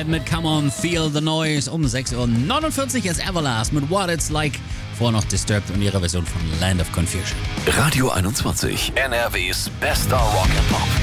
Radiohead mit Come On, Feel the Noise. Um 6:49 Uhr ist Everlast mit What It's Like. Vorher noch Disturbed und ihre Version von Land of Confusion. Radio 21, NRWs bester Rock and Pop.